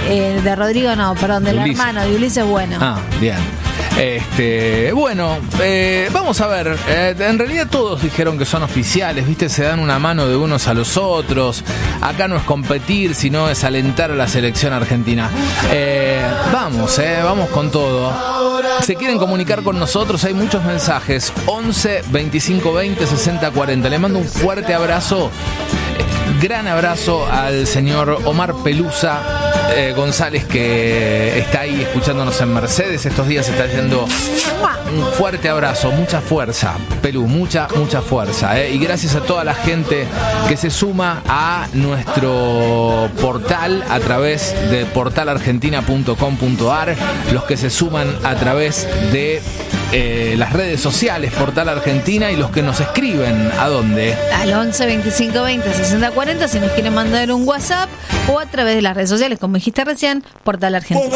de Rodrigo no, perdón, del Ulises. hermano de Ulises Bueno. Ah, bien. Bueno, vamos a ver. En realidad todos dijeron que son oficiales, ¿viste? Se dan una mano de unos a los otros. Acá no es competir, sino es alentar a la selección argentina. Vamos con todo. Se quieren comunicar con nosotros, hay muchos mensajes. 11 25 20 60 40. Le mando un fuerte abrazo. Gran abrazo al señor Omar Pelusa González, que está ahí escuchándonos en Mercedes. Estos días está yendo. Un fuerte abrazo, mucha fuerza, Pelú, mucha fuerza. Y gracias a toda la gente que se suma a nuestro portal a través de portalargentina.com.ar, los que se suman a través de las redes sociales Portal Argentina y los que nos escriben, ¿a dónde? Al 11 25 20 60 40 si nos quieren mandar un WhatsApp o a través de las redes sociales, como dijiste recién, Portal Argentina.